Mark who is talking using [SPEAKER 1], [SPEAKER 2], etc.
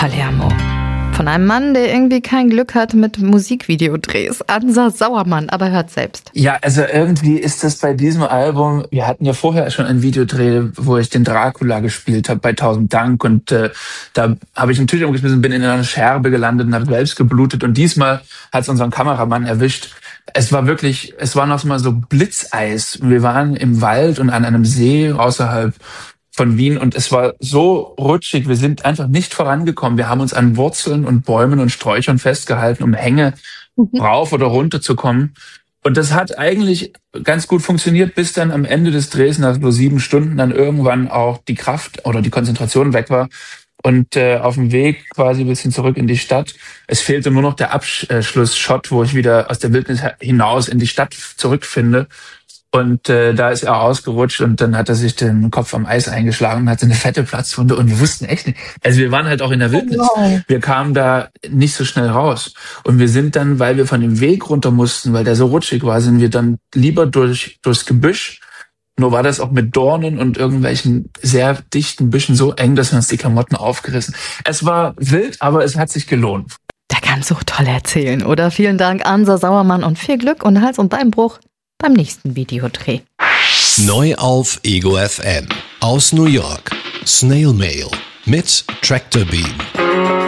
[SPEAKER 1] Palermo. Von einem Mann, der irgendwie kein Glück hat mit Musikvideodrehs. Ansa Sauermann, aber hört selbst.
[SPEAKER 2] Ja, also irgendwie ist das bei diesem Album, wir hatten ja vorher schon ein Videodreh, wo ich den Dracula gespielt habe bei Tausend Dank und da habe ich einen Tisch umgeschmissen, bin in einer Scherbe gelandet und habe selbst geblutet und diesmal hat es unseren Kameramann erwischt. Es war noch mal so Blitzeis. Wir waren im Wald und an einem See außerhalb von Wien und es war so rutschig, wir sind einfach nicht vorangekommen. Wir haben uns an Wurzeln und Bäumen und Sträuchern festgehalten, um Hänge rauf oder runter zu kommen. Und das hat eigentlich ganz gut funktioniert, bis dann am Ende des Drehs, nach so 7 Stunden, dann irgendwann auch die Kraft oder die Konzentration weg war. Und auf dem Weg quasi ein bisschen zurück in die Stadt. Es fehlte nur noch der Abschlussshot, wo ich wieder aus der Wildnis hinaus in die Stadt zurückfinde. Und da ist er ausgerutscht und dann hat er sich den Kopf am Eis eingeschlagen und hatte eine fette Platzwunde. Und wir wussten echt nicht, also wir waren halt auch in der Wildnis. Wir kamen da nicht so schnell raus. Und wir sind dann, weil wir von dem Weg runter mussten, weil der so rutschig war, sind wir dann lieber durchs Gebüsch. Nur war das auch mit Dornen und irgendwelchen sehr dichten Büschen so eng, dass wir uns die Klamotten aufgerissen. Es war wild, aber es hat sich gelohnt.
[SPEAKER 1] Der kann so toll erzählen, oder? Vielen Dank, Ansa Sauermann, und viel Glück und Hals- und Beinbruch beim nächsten Videodreh.
[SPEAKER 3] Neu auf Ego FM. Aus New York. Snail Mail mit Tractor Beam.